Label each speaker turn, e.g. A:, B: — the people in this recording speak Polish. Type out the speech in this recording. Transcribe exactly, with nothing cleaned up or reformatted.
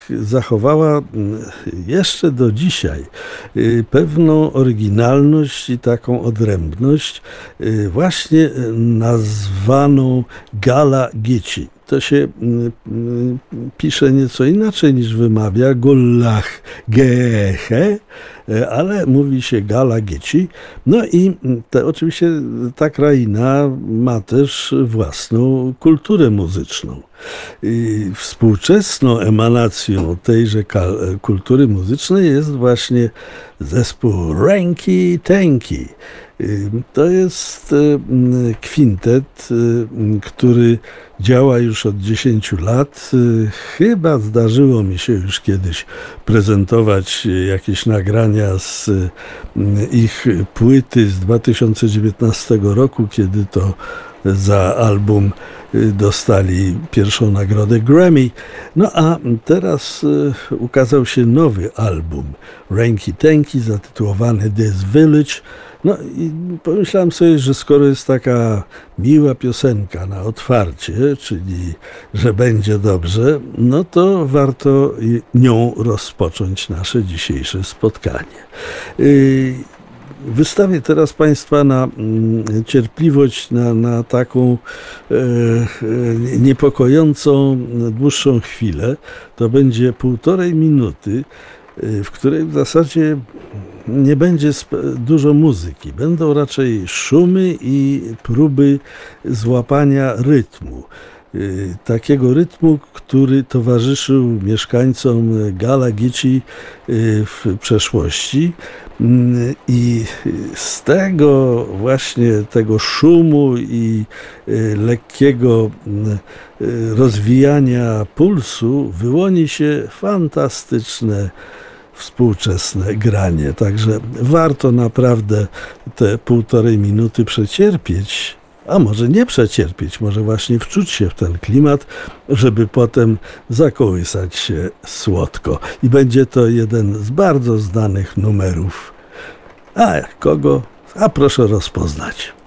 A: Zachowała jeszcze do dzisiaj pewną oryginalność i taką odrębność, właśnie nazwaną Gala Gechi. To się pisze nieco inaczej niż wymawia, Gullach Geche, ale mówi się Gala Gechi. No i te, oczywiście ta kraina ma też własną kulturę muzyczną. I współczesną emanacją tejże kultury muzycznej jest właśnie zespół Ręki Tęki. To jest kwintet, który działa już od dziesięciu lat. Chyba zdarzyło mi się już kiedyś prezentować jakieś nagrania z ich płyty z dwa tysiące dziewiętnastego roku, kiedy to za album dostali pierwszą nagrodę Grammy. No a teraz ukazał się nowy album Ręki Tęki zatytułowany This Village. No i pomyślałem sobie, że skoro jest taka miła piosenka na otwarcie, czyli że będzie dobrze, no to warto nią rozpocząć nasze dzisiejsze spotkanie. Wystawię teraz Państwa na cierpliwość, na, na taką e, niepokojącą dłuższą chwilę. To będzie półtorej minuty, w której w zasadzie nie będzie dużo muzyki. Będą raczej szumy i próby złapania rytmu. Takiego rytmu, który towarzyszył mieszkańcom Gala Gechi w przeszłości. I z tego właśnie tego szumu i lekkiego rozwijania pulsu wyłoni się fantastyczne współczesne granie. Także warto naprawdę te półtorej minuty przecierpieć, a może nie przecierpieć, może właśnie wczuć się w ten klimat, żeby potem zakołysać się słodko. I będzie to jeden z bardzo znanych numerów. A kogo? A proszę rozpoznać.